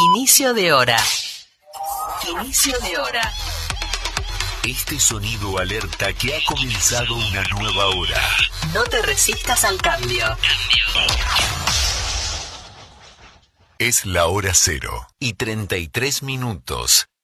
Inicio de hora. Inicio de hora. Este sonido alerta que ha comenzado una nueva hora. No te resistas al cambio. Es la hora 0:33.